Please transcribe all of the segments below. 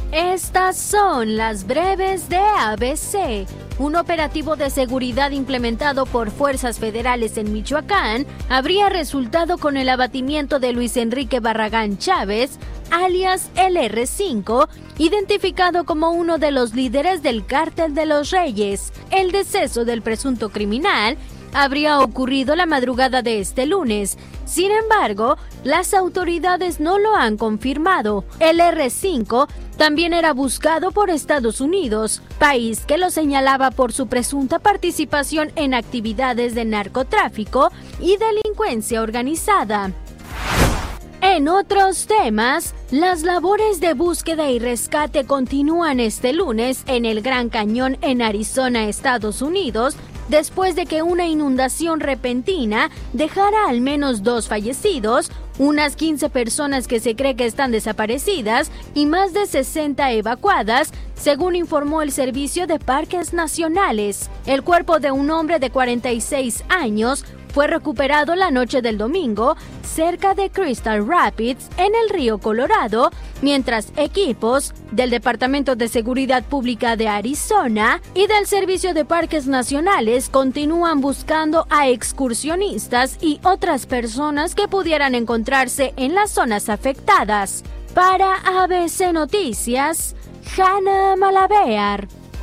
Estas son las breves de ABC. Un operativo de seguridad implementado por fuerzas federales en Michoacán habría resultado con el abatimiento de Luis Enrique Barragán Chávez, alias el R5, identificado como uno de los líderes del Cártel de los Reyes. El deceso del presunto criminal habría ocurrido la madrugada de este lunes. Sin embargo, las autoridades no lo han confirmado. El R5 también era buscado por Estados Unidos, país que lo señalaba por su presunta participación en actividades de narcotráfico y delincuencia organizada. En otros temas, las labores de búsqueda y rescate continúan este lunes en el Gran Cañón en Arizona, Estados Unidos, después de que una inundación repentina dejara al menos 2 fallecidos, unas 15 personas que se cree que están desaparecidas y más de 60 evacuadas, según informó el Servicio de Parques Nacionales. El cuerpo de un hombre de 46 años fue recuperado la noche del domingo cerca de Crystal Rapids, en el río Colorado, mientras equipos del Departamento de Seguridad Pública de Arizona y del Servicio de Parques Nacionales continúan buscando a excursionistas y otras personas que pudieran encontrarse en las zonas afectadas. Para ABC Noticias, Hannah Malabear.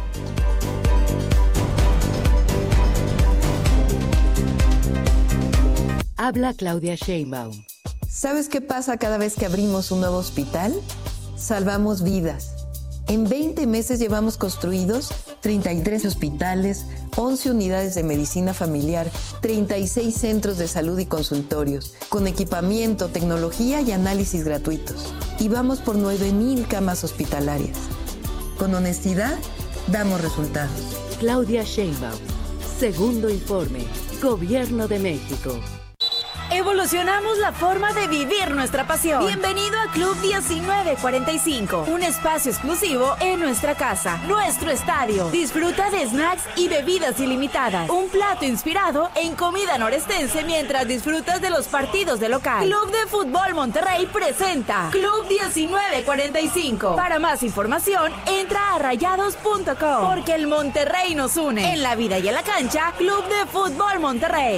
Habla Claudia Sheinbaum. ¿Sabes qué pasa cada vez que abrimos un nuevo hospital? Salvamos vidas. En 20 meses llevamos construidos 33 hospitales, 11 unidades de medicina familiar, 36 centros de salud y consultorios, con equipamiento, tecnología y análisis gratuitos. Y vamos por 9,000 camas hospitalarias. Con honestidad, damos resultados. Claudia Sheinbaum. Segundo informe. Gobierno de México. Evolucionamos la forma de vivir nuestra pasión. Bienvenido a Club 1945, un espacio exclusivo en nuestra casa, nuestro estadio. Disfruta de snacks y bebidas ilimitadas. Un plato inspirado en comida norestense mientras disfrutas de los partidos de local. Club de Fútbol Monterrey presenta Club 1945. Para más información, entra a rayados.com. Porque el Monterrey nos une. En la vida y en la cancha, Club de Fútbol Monterrey.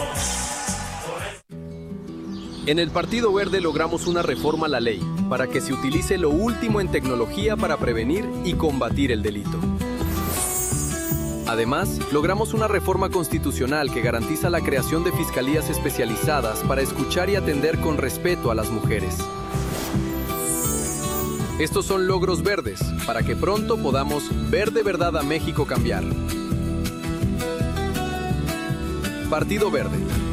En el Partido Verde logramos una reforma a la ley para que se utilice lo último en tecnología para prevenir y combatir el delito. Además, logramos una reforma constitucional que garantiza la creación de fiscalías especializadas para escuchar y atender con respeto a las mujeres. Estos son logros verdes para que pronto podamos ver de verdad a México cambiar. Partido Verde.